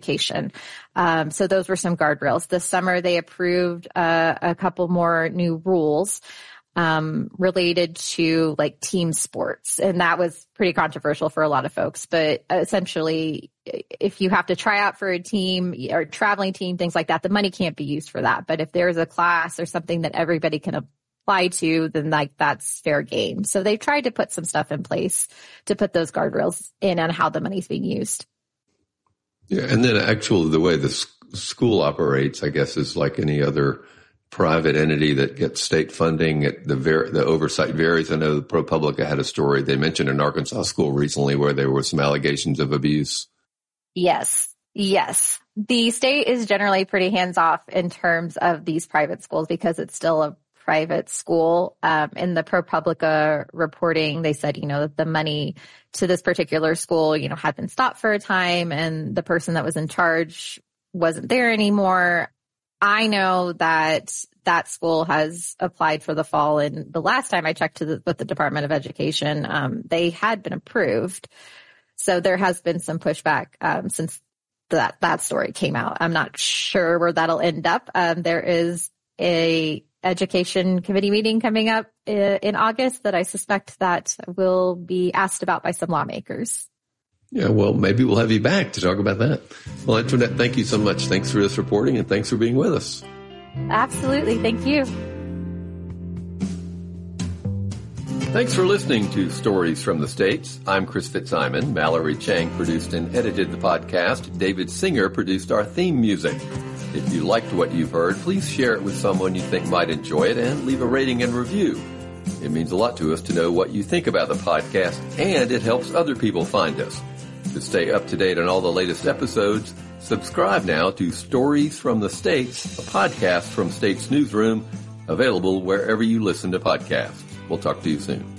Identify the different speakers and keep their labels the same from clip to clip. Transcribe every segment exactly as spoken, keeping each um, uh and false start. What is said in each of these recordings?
Speaker 1: education. Um, so those were some guardrails. This summer, they approved uh, a couple more new rules um, related to like team sports. And that was pretty controversial for a lot of folks. But essentially, if you have to try out for a team or traveling team, things like that, the money can't be used for that. But if there's a class or something that everybody can apply to, then like that's fair game. So they tried to put some stuff in place to put those guardrails in on how the money's being used.
Speaker 2: Yeah, and then actually the way the school operates, I guess, is like any other private entity that gets state funding. It, the ver- the oversight varies. I know ProPublica had a story they mentioned an Arkansas school recently where there were some allegations of abuse.
Speaker 1: Yes, yes. The state is generally pretty hands-off in terms of these private schools because it's still a private school. Um, in the ProPublica reporting, they said, you know, that the money to this particular school, you know, had been stopped for a time and the person that was in charge wasn't there anymore. I know that that school has applied for the fall, and the last time I checked to the, with the Department of Education, um, they had been approved. So there has been some pushback um, since that that story came out. I'm not sure where that'll end up. Um, there is a education committee meeting coming up in August that I suspect that will be asked about by some lawmakers.
Speaker 2: Yeah, well, maybe we'll have you back to talk about that. Well, Antoinette, thank you so much. Thanks for this reporting and thanks for being with us.
Speaker 1: Absolutely. Thank you.
Speaker 2: Thanks for listening to Stories from the States. I'm Chris Fitzsimon. Mallory Chang produced and edited the podcast. David Singer produced our theme music. If you liked what you've heard, please share it with someone you think might enjoy it and leave a rating and review. It means a lot to us to know what you think about the podcast, and it helps other people find us. To stay up to date on all the latest episodes, subscribe now to Stories from the States, a podcast from States Newsroom, available wherever you listen to podcasts. We'll talk to you soon.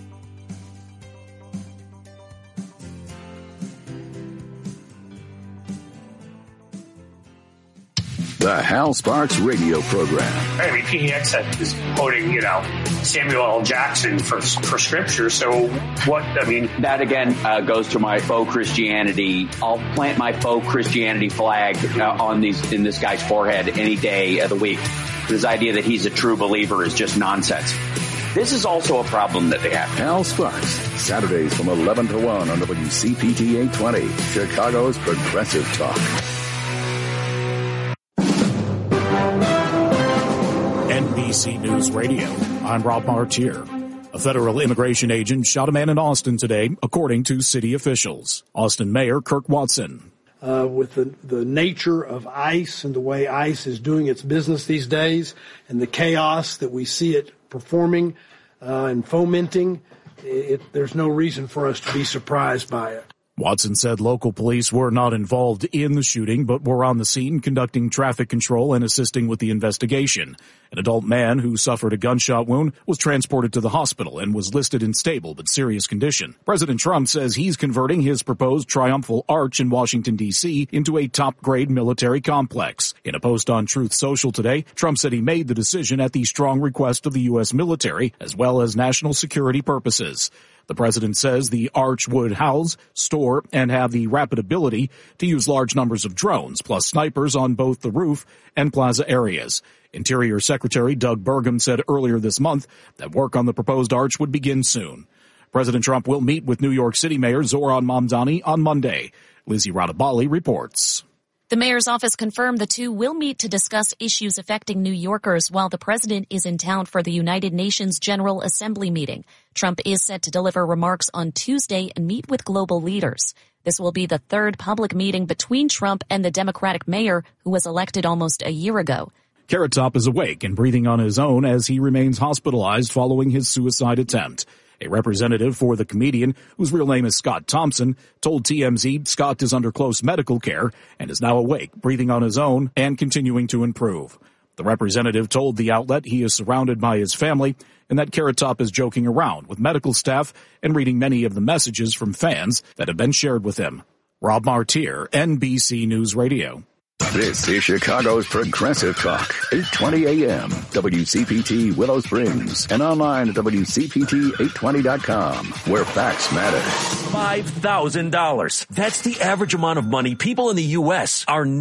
Speaker 3: The Hal Sparks radio program.
Speaker 4: I mean, P E X is quoting, you know, Samuel L. Jackson for for scripture. So what, I mean.
Speaker 5: That again uh, goes to my faux Christianity. I'll plant my faux Christianity flag uh, on these in this guy's forehead any day of the week. This idea that he's a true believer is just nonsense. This is also a problem that they have.
Speaker 3: Hal Sparks, Saturdays from eleven to one on W C P T eight twenty, Chicago's Progressive Talk.
Speaker 6: N B C News Radio, I'm Rob Martier. A federal immigration agent shot a man in Austin today, according to city officials. Austin Mayor Kirk Watson.
Speaker 7: Uh, with the, the nature of ICE and the way ICE is doing its business these days and the chaos that we see it performing uh, and fomenting, it, there's no reason for us to be surprised by it.
Speaker 6: Watson said local police were not involved in the shooting, but were on the scene conducting traffic control and assisting with the investigation. An adult man who suffered a gunshot wound was transported to the hospital and was listed in stable but serious condition. President Trump says he's converting his proposed Triumphal Arch in Washington, D C into a top-grade military complex. In a post on Truth Social today, Trump said he made the decision at the strong request of the U S military as well as national security purposes. The president says the arch would house, store, and have the rapid ability to use large numbers of drones, plus snipers on both the roof and plaza areas. Interior Secretary Doug Burgum said earlier this month that work on the proposed arch would begin soon. President Trump will meet with New York City Mayor Zohran Mamdani on Monday. Lizzie Radabali reports.
Speaker 8: The mayor's office confirmed the two will meet to discuss issues affecting New Yorkers while the president is in town for the United Nations General Assembly meeting. Trump is set to deliver remarks on Tuesday and meet with global leaders. This will be the third public meeting between Trump and the Democratic mayor who was elected almost a year ago.
Speaker 6: Carrot Top is awake and breathing on his own as he remains hospitalized following his suicide attempt. A representative for the comedian, whose real name is Scott Thompson, told T M Z Scott is under close medical care and is now awake, breathing on his own, and continuing to improve. The representative told the outlet he is surrounded by his family and that Carrot Top is joking around with medical staff and reading many of the messages from fans that have been shared with him. Rob Martier, N B C News Radio.
Speaker 3: This is Chicago's Progressive Talk, eight twenty A M, W C P T Willow Springs, and online at W C P T eight twenty dot com, where facts matter.
Speaker 9: five thousand dollars. That's the average amount of money people in the U S are